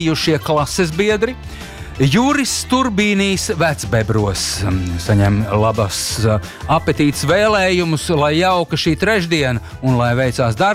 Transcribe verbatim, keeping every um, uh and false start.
bijušie klases biedri. Juris Turbīnijas Vecbebros saņem labas apetītes vēlējumus, lai jauka šī trešdiena un lai veicās darbs.